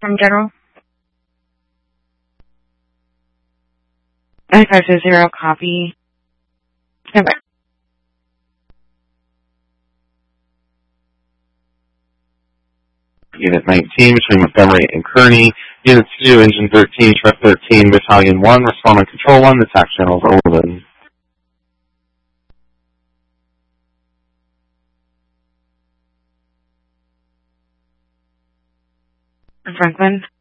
from General. 9520, copy. Stand by. Unit 19 between Montgomery and Kearney. Unit 2, Engine 13, Truck 13, Battalion 1, respond on Control 1, attack channels open. Franklin.